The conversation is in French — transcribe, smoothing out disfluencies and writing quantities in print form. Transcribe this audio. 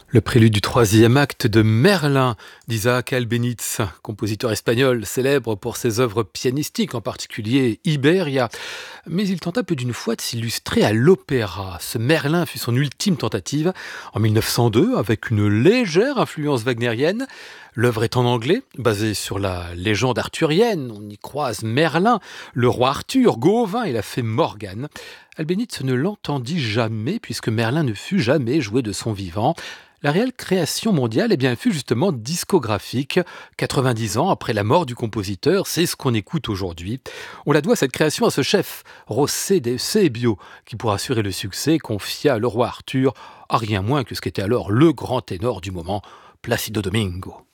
Le prélude du troisième acte de Merlin d'Isaac Albéniz, compositeur espagnol célèbre pour ses œuvres pianistiques, en particulier Iberia. Mais il tenta peu d'une fois de s'illustrer à l'opéra. Ce Merlin fut son ultime tentative en 1902 avec une légère influence wagnérienne. L'œuvre est en anglais, basée sur la légende arthurienne. On y croise Merlin, le roi Arthur, Gauvin et la fée Morgane. Albéniz ne l'entendit jamais puisque Merlin ne fut jamais joué de son vivant. La réelle création mondiale fut justement discographique. 90 ans après la mort du compositeur, c'est ce qu'on écoute aujourd'hui. On la doit cette création à ce chef, José de Eusebio, qui pour assurer le succès confia le roi Arthur à rien moins que ce qu'était alors le grand ténor du moment, Plácido Domingo.